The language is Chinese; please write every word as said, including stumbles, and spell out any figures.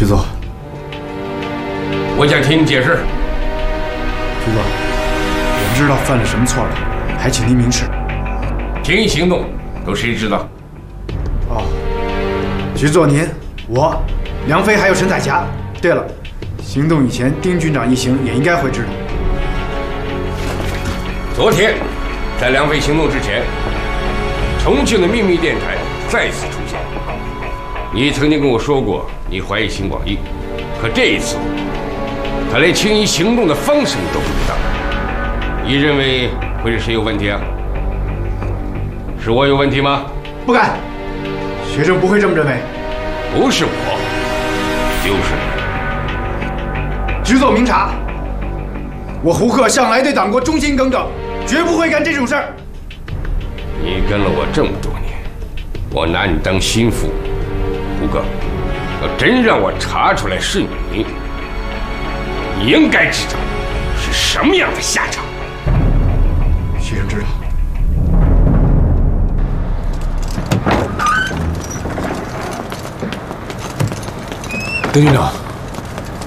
局座， 我想听你解释。 局座，我不知道犯了什么错了，还请您明示。 天一行动都谁知道？ 哦，局座您、我、梁飞还有沈彩霞。对了，行动以前，丁军长一行也应该会知道。 昨天，在梁飞行动之前，重庆的秘密电台再次出现。你曾经跟我说过，你怀疑邢广义，可这一次，他连青衣行动的方向都不知道。你认为会是谁有问题啊？是我有问题吗？ 不敢，学生不会这么认为。 不是我，就是你。局座明察，我胡克向来对党国忠心耿耿，绝不会干这种事儿。 你跟了我这么多年，我拿你当心腹。胡克，要真让我查出来是你，你应该知道是什么样的下场。 学生知道。 丁军长。